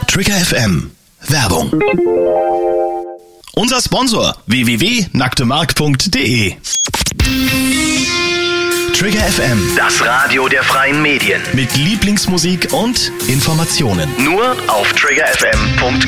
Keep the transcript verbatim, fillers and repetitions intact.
Trigger F M. Werbung. Unser Sponsor w w w punkt nacktemark punkt de. Trigger F M. Das Radio der freien Medien. Mit Lieblingsmusik und Informationen. Nur auf trigger f m punkt